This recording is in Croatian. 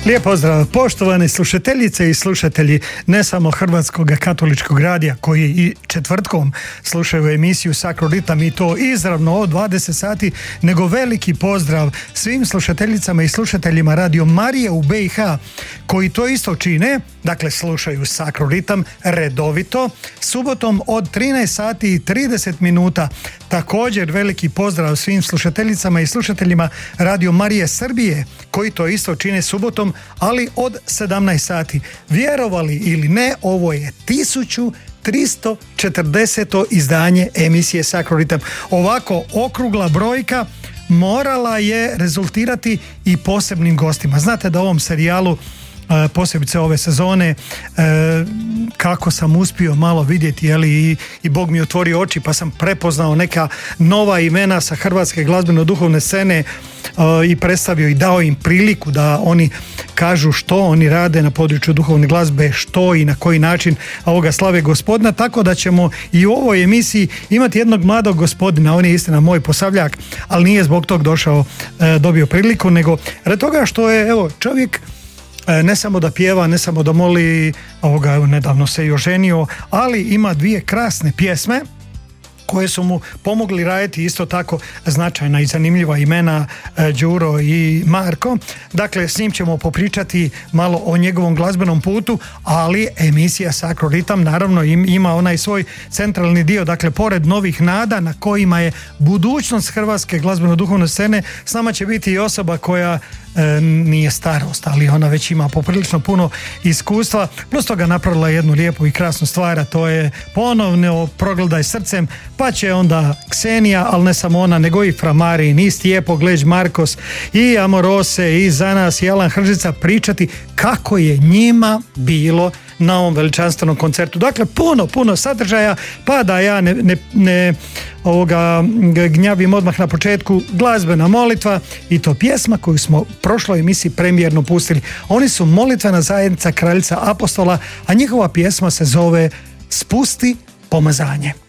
Lijep pozdrav, poštovane slušateljice i slušatelji ne samo Hrvatskog katoličkog radija koji i četvrtkom slušaju emisiju Sacro Ritam i to izravno od 20 sati, nego veliki pozdrav svim slušateljicama i slušateljima Radio Marije u BiH koji to isto čine, dakle slušaju Sacro Ritam redovito, subotom od 13 sati i 30 minuta. Također veliki pozdrav svim slušateljicama i slušateljima Radio Marije Srbije koji to isto čine subotom, ali od 17 sati. Vjerovali ili ne, ovo je 1340. izdanje emisije Sacro Ritam. Ovako okrugla brojka morala je rezultirati i posebnim gostima. Znate da u ovom serijalu, posebice ove sezone, kako sam uspio malo vidjeti, i Bog mi otvorio oči pa sam prepoznao neka nova imena sa hrvatske glazbeno-duhovne scene i predstavio i dao im priliku da oni kažu što oni rade na području duhovne glazbe, što i na koji način ovoga slave Gospodina, tako da ćemo i u ovoj emisiji imati jednog mladog gospodina. On je istina moj Posavljak, ali nije zbog tog dobio priliku, nego radi toga što je čovjek ne samo da pjeva, ne samo da moli, nedavno se i oženio, ali ima dvije krasne pjesme koje su mu pomogli raditi isto tako značajna i zanimljiva imena, Đuro i Marko. Dakle, s njim ćemo popričati malo o njegovom glazbenom putu, ali emisija Sacro Ritam naravno ima onaj svoj centralni dio, dakle pored novih nada na kojima je budućnost hrvatske glazbeno-duhovne scene, s nama će biti i osoba koja nije starost, ali ona već ima poprilično puno iskustva, plus toga napravila jednu lijepu i krasnu stvar, a to je ponovno Progledaj srcem, pa će onda Ksenija, ali ne samo ona, nego i Framarin, i Stijepo Gleć Markos, i Amorose, i Zanas, i Alan Hržica pričati kako je njima bilo na ovom veličanstvenom koncertu. Dakle, puno sadržaja, pa da ja ne gnjavim odmah na početku, glazbena molitva, i to pjesma koju smo prošloj emisiji premijerno pustili. Oni su molitvena zajednica Kraljica Apostola, a njihova pjesma se zove Spusti pomazanje.